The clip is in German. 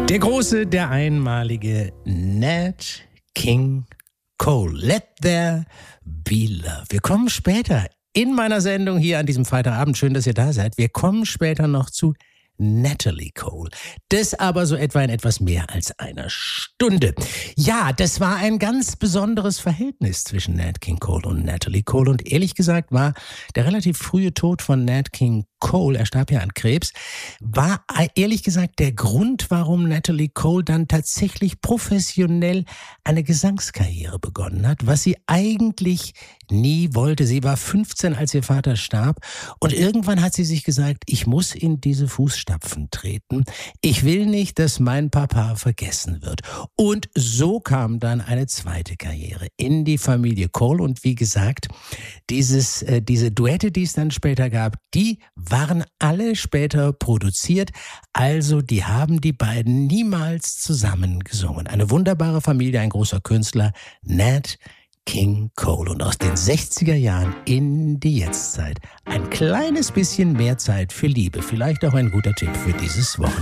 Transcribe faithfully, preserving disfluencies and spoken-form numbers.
Der große, der einmalige Nat King Cole. Let there be love. Wir kommen später in meiner Sendung hier an diesem Freitagabend. Schön, dass ihr da seid. Wir kommen später noch zu Natalie Cole. Das aber so etwa in etwas mehr als einer Stunde. Ja, das war ein ganz besonderes Verhältnis zwischen Nat King Cole und Natalie Cole. Und ehrlich gesagt war der relativ frühe Tod von Nat King Cole, er starb ja an Krebs, war ehrlich gesagt der Grund, warum Natalie Cole dann tatsächlich professionell eine Gesangskarriere begonnen hat, was sie eigentlich nie wollte. Sie war fünfzehn, als ihr Vater starb, und irgendwann hat sie sich gesagt, ich muss in diese Fußstapfen treten. Ich will nicht, dass mein Papa vergessen wird. Und so kam dann eine zweite Karriere in die Familie Cole. Und wie gesagt, dieses, äh, diese Duette, die es dann später gab, die waren alle später produziert. Also die haben die beiden niemals zusammen gesungen. Eine wunderbare Familie, ein großer Künstler, Nat King Cole. Und aus den sechziger Jahren in die Jetztzeit ein kleines bisschen mehr Zeit für Liebe. Vielleicht auch ein guter Tipp für dieses Wochenende.